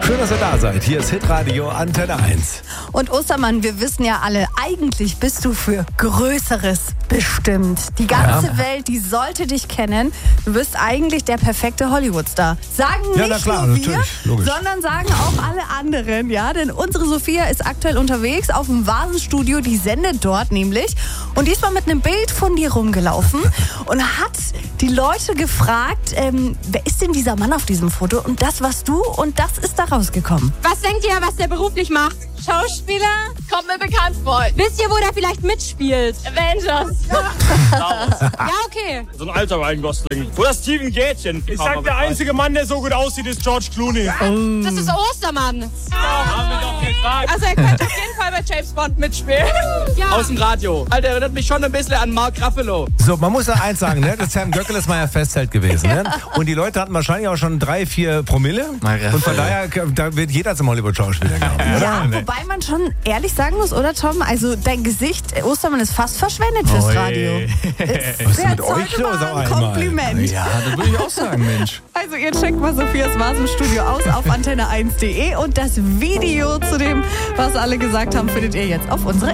Schön, dass ihr da seid. Hier ist Hitradio Antenne 1. Und Ostermann, wir wissen ja alle, eigentlich bist du für Größeres bestimmt. Die ganze Welt, die sollte dich kennen. Du bist eigentlich der perfekte Hollywood-Star. Sagen Ja, nicht na klar, nur wir, natürlich, logisch. sondern sagen auch alle anderen. Ja, denn unsere Sophia ist aktuell unterwegs auf dem Vasenstudio. Die sendet dort nämlich. Und diesmal mit einem Bild von dir rumgelaufen und hat die Leute gefragt, wer ist denn dieser Mann auf diesem Foto? Und das warst du und das ist da rausgekommen. Was denkt ihr, was der beruflich macht? Schauspieler? Kommt mir bekannt vor. Wisst ihr, wo der vielleicht mitspielt? Avengers. Ja, okay. So ein alter Ryan Gosling. Oder Steven Gätchen. Ich sag, der einzige Mann, der so gut aussieht, ist George Clooney. Das ist Ostermann. Haben wir doch gefragt. Also er könnte auf jeden Fall bei James Bond mitspielen. Ja. Aus dem Radio. Alter, erinnert mich schon ein bisschen an Mark Ruffalo. So, man muss ja eins sagen, ne? Das Sam Göckel ist mal ja Festzelt gewesen. Ne? Und die Leute hatten wahrscheinlich auch schon 3-4 Promille. Und von daher, da wird jeder zum Hollywood-Schauspieler, glaube ich. Ja, wobei man schon ehrlich sagen muss, oder Tom? Also dein Gesicht, Ostermann ist fast verschwendet fürs Radio. Was ist mit euch los auf ein einmal? Kompliment. Ja, das würde ich auch sagen, Mensch. Also ihr checkt mal Sophias Vasenstudio aus auf antenne1.de und das Video zu dem, was alle gesagt haben, findet ihr jetzt auf unserer